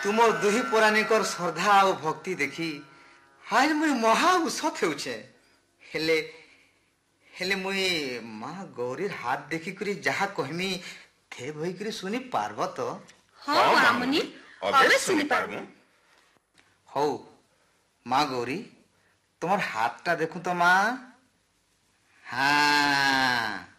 तुम दुही पुराणिकर श्रद्धा और भक्ति देखी आज मुई महा उसत हेउछे हेले हेले मुई माँ गौरी हाथ देखी करी जहा कहमी थे भई करी सुनी पार्व तो हां मामुनि अबे सुनी पारबो हो माँ गौरी तुम्हार हाथटा देखू तो माँ हाँ